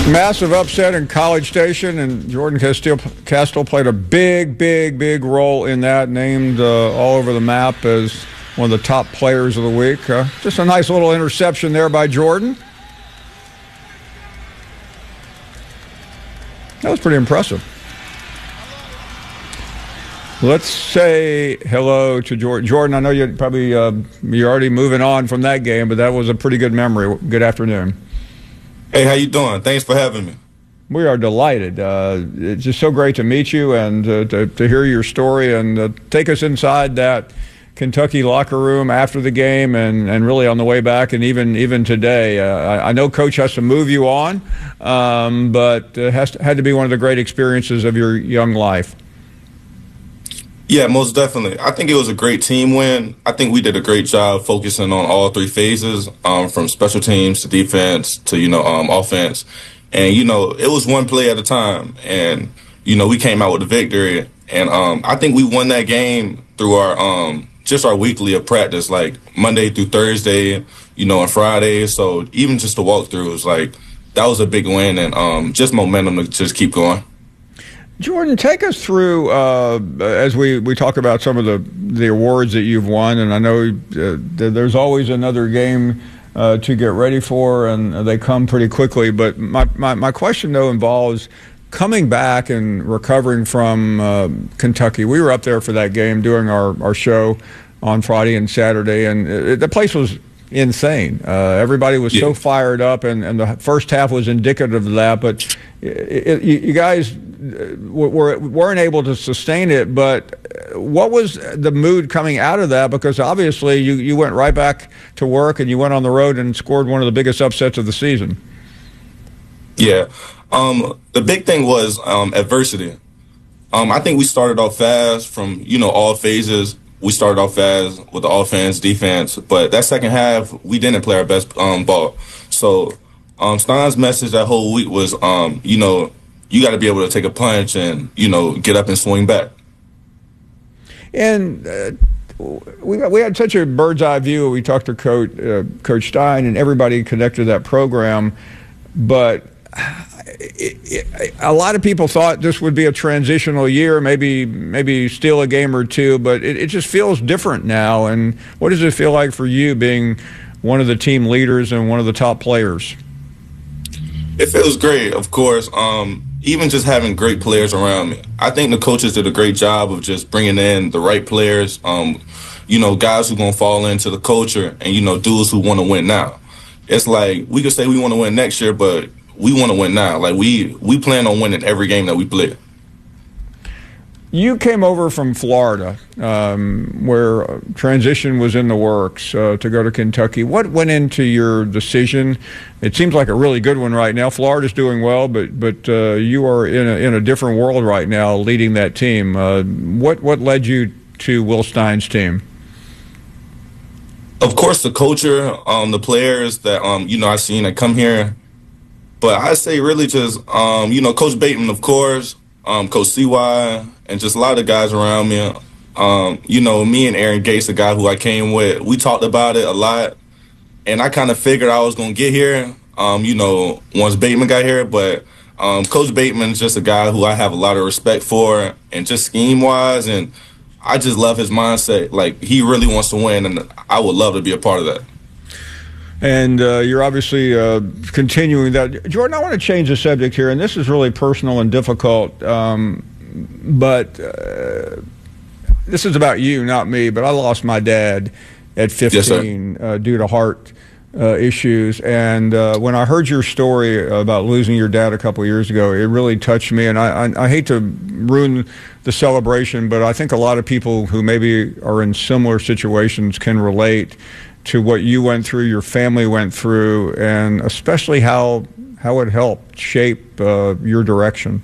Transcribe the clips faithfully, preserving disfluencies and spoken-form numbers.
Massive upset in College Station, and Jordan Castile, Castile played a big, big, big role in that, named uh, all over the map as one of the top players of the week. Uh, just a nice little interception there by Jordan. That was pretty impressive. Let's say hello to Jordan. Jordan, I know you're probably uh, you're already moving on from that game, but that was a pretty good memory. Good afternoon. Hey, how you doing? Thanks for having me. We are delighted. Uh, it's just so great to meet you and uh, to, to hear your story and uh, take us inside that Kentucky locker room after the game and, and really on the way back and even even today. Uh, I, I know Coach has to move you on, um, but it has to, had to be one of the great experiences of your young life. Yeah, most definitely. I think it was a great team win. I think we did a great job focusing on all three phases, um, from special teams to defense to, you know, um, offense. And, you know, it was one play at a time. And, you know, we came out with a victory. And um, I think we won that game through our um, just our weekly of practice, like Monday through Thursday, you know, and Friday. So even just the walkthroughs, like, that was a big win and um, just momentum to just keep going. Jordan, take us through, uh, as we, we talk about some of the, the awards that you've won, and I know uh, there's always another game uh, to get ready for, and they come pretty quickly. But my, my, my question, though, involves coming back and recovering from uh, Kentucky. We were up there for that game doing our, our show on Friday and Saturday, and it, the place was insane. Uh, everybody was yeah. so fired up, and, and the first half was indicative of that. But it, it, you guys were, weren't able to sustain it. But what was the mood coming out of that? Because obviously you, you went right back to work and you went on the road and scored one of the biggest upsets of the season. Yeah. Um, the big thing was um, adversity. Um, I think we started off fast from, you know, all phases. We started off fast with the offense, defense, but that second half, we didn't play our best um, ball. So um, Stein's message that whole week was, um, you know, you got to be able to take a punch and, you know, get up and swing back. And uh, we got, we had such a bird's eye view. We talked to Coach, uh, Coach Stein, and everybody connected to that program. But It, it, a lot of people thought this would be a transitional year, maybe maybe steal a game or two, but it, it just feels different now. And what does it feel like for you being one of the team leaders and one of the top players? It feels great, of course. Um, even just having great players around me. I think the coaches did a great job of just bringing in the right players, um, you know, guys who are going to fall into the culture and, you know, dudes who want to win now. It's like we could say we want to win next year, but we want to win now. Like, we, we plan on winning every game that we play. You came over from Florida, um, where transition was in the works, uh, to go to Kentucky. What went into your decision? It seems like a really good one right now. Florida's doing well, but but uh, you are in a, in a different world right now leading that team. Uh, what, what led you to Will Stein's team? Of course, the culture, um, the players that, um, you know, I've seen that come here. But I say really just, um, you know, Coach Bateman, of course, um, Coach C Y, and just a lot of guys around me. Um, you know, me and Aaron Gates, the guy who I came with, we talked about it a lot. And I kind of figured I was going to get here, um, you know, once Bateman got here. But um, Coach Bateman's just a guy who I have a lot of respect for, and just scheme-wise. And I just love his mindset. Like, he really wants to win, and I would love to be a part of that. And uh, you're obviously uh, continuing that. Jordan, I want to change the subject here, and this is really personal and difficult, um, but uh, this is about you, not me. But I lost my dad at fifteen yes, uh, due to heart uh, issues. And uh, when I heard your story about losing your dad a couple of years ago, it really touched me. And I, I, I hate to ruin the celebration, but I think a lot of people who maybe are in similar situations can relate to what you went through, your family went through, and especially how how it helped shape uh, your direction.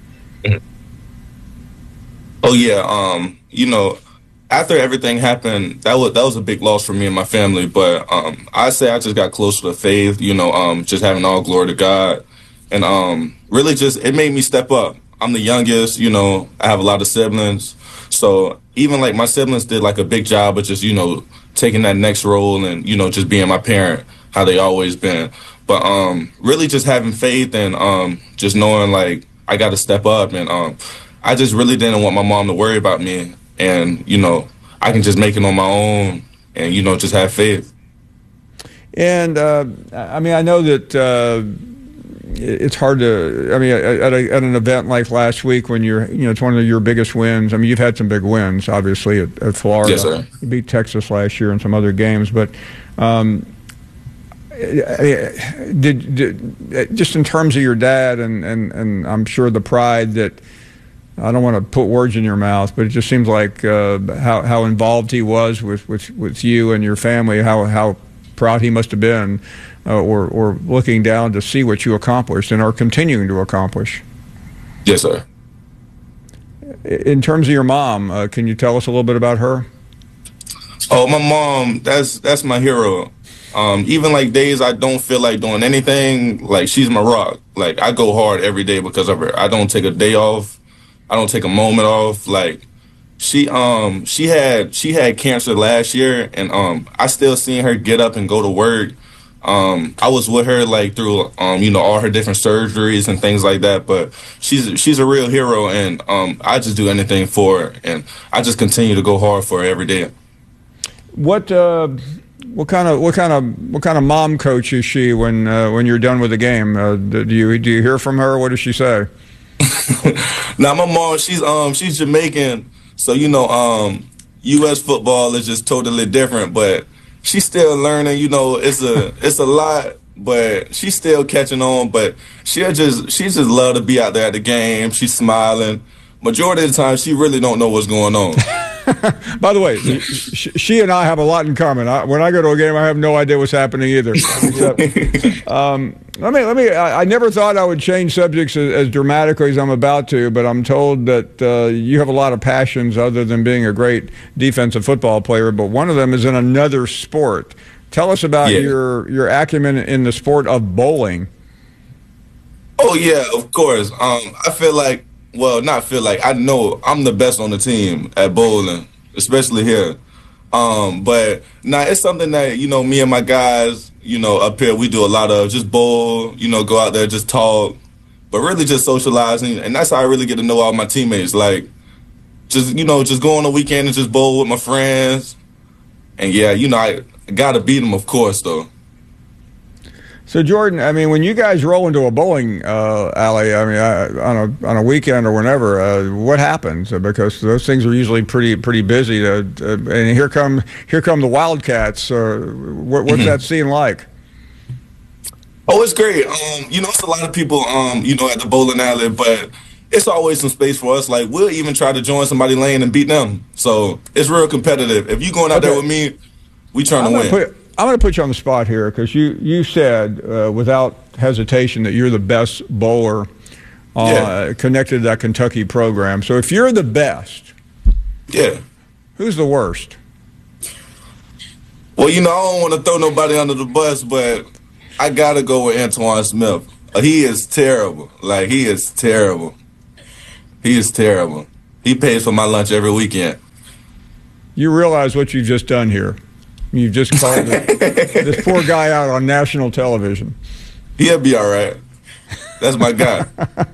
Oh yeah, um, you know, after everything happened, that was that was a big loss for me and my family. But um, I say I just got closer to faith. You know, um, just having all glory to God, and um, really just it made me step up. I'm the youngest. You know, I have a lot of siblings, so even like my siblings did like a big job of just, you know, taking that next role and, you know, just being my parent, how they always been. But um, really just having faith and um, just knowing like I got to step up. And um, I just really didn't want my mom to worry about me. And, you know, I can just make it on my own and, you know, just have faith. And, uh, I mean, I know that uh, it's hard to, I mean, at, a, at an event like last week when you're, you know, it's one of your biggest wins. I mean, you've had some big wins, obviously, at, at Florida. Yes, sir. You beat Texas last year and some other games. But um, did, did just in terms of your dad and, and, and I'm sure the pride that, I don't want to put words in your mouth, but it just seems like uh, how, how involved he was with, with, with you and your family, how, how proud he must have been, uh, or, or looking down to see what you accomplished and are continuing to accomplish. Yes, sir. In terms of your mom, uh, can you tell us a little bit about her? Oh, my mom, that's that's my hero. Um, even like days I don't feel like doing anything, like she's my rock. Like I go hard every day because of her. I don't take a day off. I don't take a moment off. Like she um she had she had cancer last year, and um I still seen her get up and go to work. Um I was with her like through um you know all her different surgeries and things like that. But she's she's a real hero, and um I just do anything for her, and I just continue to go hard for her every day. What uh what kind of what kind of what kind of mom coach is she when uh, when you're done with the game? Uh, do you do you hear from her? What does she say? Now my mom, she's um she's Jamaican, so you know um U S football is just totally different, but she's still learning. You know, it's a it's a lot, but she's still catching on. But she'll just she just love to be out there at the game. She's smiling. Majority of the time, she really don't know what's going on. By the way, she, she and I have a lot in common. I, when I go to a game, I have no idea what's happening either. um, let me, let me. I, I never thought I would change subjects as, as dramatically as I'm about to, but I'm told that uh, you have a lot of passions other than being a great defensive football player. But one of them is in another sport. Tell us about yeah. your your acumen in the sport of bowling. Oh yeah, of course. Um, I feel like. Well, not feel like I know I'm the best on the team at bowling, especially here. Um, but now nah, it's something that, you know, me and my guys, you know, up here, we do a lot of just bowl, you know, go out there, just talk, but really just socializing. And that's how I really get to know all my teammates. Like, just, you know, just go on the weekend and just bowl with my friends. And yeah, you know, I got to beat them, of course, though. So Jordan, I mean, when you guys roll into a bowling uh, alley, I mean, uh, on a on a weekend or whenever, uh, what happens? Uh, because those things are usually pretty pretty busy. To, uh, and here come here come the Wildcats. Uh, what, what's mm-hmm. that scene like? Oh, it's great. Um, you know, it's a lot of people, um, you know, at the bowling alley, but it's always some space for us. Like we'll even try to join somebody lane and beat them. So it's real competitive. If you going out okay. there with me, we trying I'm to win. Put, I'm going to put you on the spot here because you, you said uh, without hesitation that you're the best bowler uh, yeah. connected to that Kentucky program. So if you're the best, yeah, who's the worst? Well, you know, I don't want to throw nobody under the bus, but I got to go with Antoine Smith. Uh, he is terrible. Like, he is terrible. He is terrible. He pays for my lunch every weekend. You realize what you've just done here. You've just called this, this poor guy out on national television. He'll be all right. That's my guy.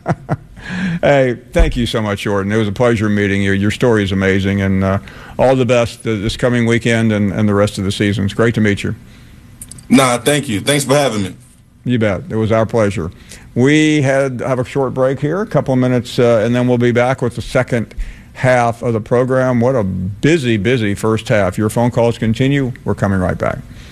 Hey, thank you so much, Jordan. It was a pleasure meeting you. Your story is amazing, and uh, all the best this coming weekend and, and the rest of the season. It's great to meet you. Nah, thank you. Thanks for having me. You bet. It was our pleasure. We had have a short break here, a couple of minutes, uh, and then we'll be back with the second half of the program. What a busy, busy first half. Your phone calls continue. We're coming right back.